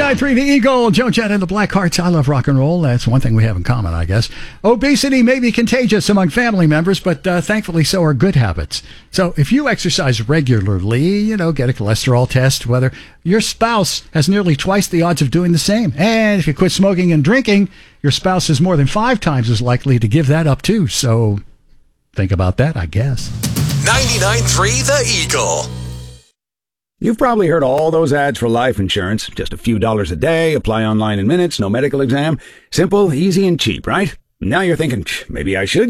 99.3 The Eagle, Joe Jett and the Blackhearts. I love rock and roll. That's one thing we have in common, I guess. Obesity may be contagious among family members, but thankfully so are good habits. So if you exercise regularly, get a cholesterol test, whether your spouse has nearly twice the odds of doing the same. And if you quit smoking and drinking, your spouse is more than 5 times as likely to give that up too. So think about that, I guess. 99.3 The Eagle. You've probably heard all those ads for life insurance. Just a few dollars a day, apply online in minutes, no medical exam. Simple, easy, and cheap, right? Now you're thinking, maybe I should